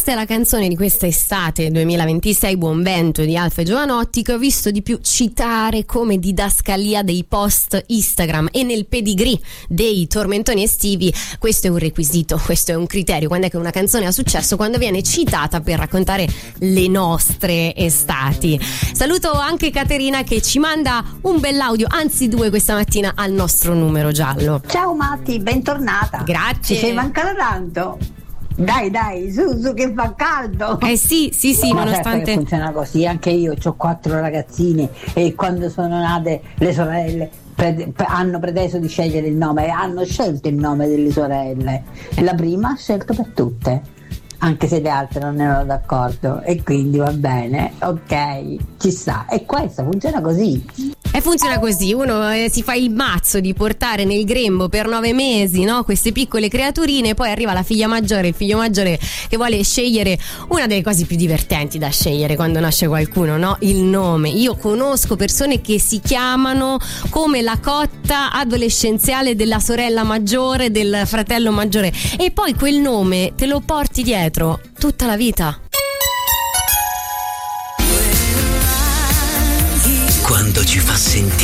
questa è la canzone di questa estate 2026, Buon Vento di Alfa e Giovanotti, che ho visto di più citare come didascalia dei post Instagram e nel pedigree dei tormentoni estivi. Questo è un requisito, questo è un criterio. Quando è che una canzone ha successo? Quando viene citata per raccontare le nostre estati. Saluto anche Caterina che ci manda un bell'audio, anzi 2 questa mattina al nostro numero giallo. Ciao Matti, bentornata. Grazie. Ci sei mancata tanto. Dai, su che fa caldo. Sì, Ma nonostante certo che funziona così, anche io ho 4 ragazzini e quando sono nate le sorelle hanno preteso di scegliere il nome e hanno scelto il nome delle sorelle. La prima ha scelto per tutte, anche se le altre non erano d'accordo, e quindi va bene, ok, ci sta. E questo funziona così. E funziona così, uno si fa il mazzo di portare nel grembo per 9 mesi, no? Queste piccole creaturine, poi arriva la figlia maggiore, il figlio maggiore che vuole scegliere una delle cose più divertenti da scegliere quando nasce qualcuno, no? Il nome. Io conosco persone che si chiamano come la cotta adolescenziale della sorella maggiore, del fratello maggiore, e poi quel nome te lo porti dietro tutta la vita. Quando ci fa sentire